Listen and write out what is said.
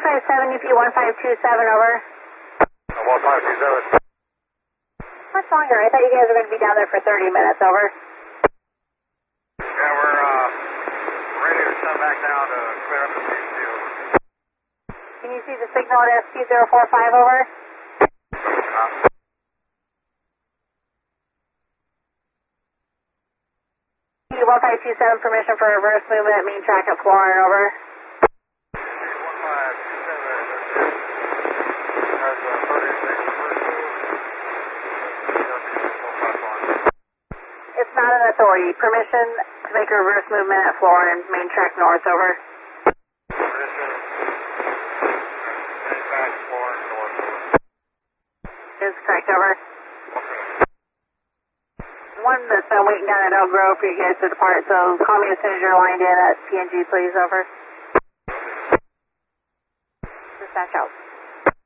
157, UP 1527, over. 1527. Much longer. I thought you guys were going to be down there for 30 minutes, over. Yeah, we're ready to send back down to clear up the beach field. Can you see the signal at SQ045, over? 1527, permission for reverse movement at main track at Florin, over. 1527, It's not an authority. Permission to make a reverse movement at Florin, main track north, over. permission, main track Florin north, over. Is correct, over. One that's waiting down at Elk Grove for you guys to depart, so call me as soon as you're lined in at PNG, please, over. Dispatch out.